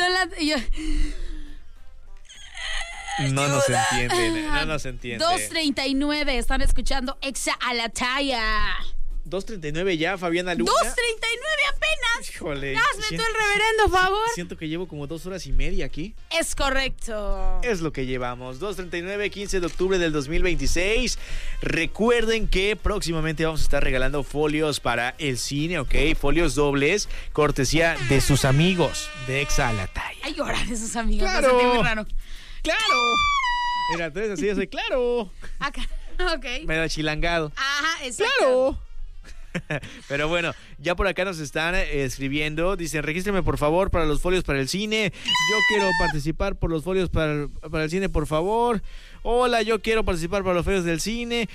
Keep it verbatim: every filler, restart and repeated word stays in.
la... Yo... No nos entienden, no nos entienden. dos treinta y nueve, están escuchando Exa a la talla. dos treinta y nueve ya, Fabiana Luna. dos treinta y nueve apenas. Híjole. Hazme siento, tú el reverendo favor. Siento que llevo como dos horas y media aquí. Es correcto. Es lo que llevamos. dos treinta y nueve, quince de octubre del dos mil veintiséis. Recuerden que próximamente vamos a estar regalando folios para el cine, ¿ok? Folios dobles, cortesía de sus amigos de Exa a la talla. Ay, llorar de sus amigos. ¡Claro! Me sentí muy raro. ¡Claro! Mira, tú eres así, yo soy claro. Acá, ok. Medio chilangado. Ajá, exacto. ¡Claro! Pero bueno, ya por acá nos están eh, escribiendo. Dicen, regístreme por favor para los folios para el cine. Yo quiero participar por los folios para el, para el cine, por favor. Hola, yo quiero participar para los folios del cine.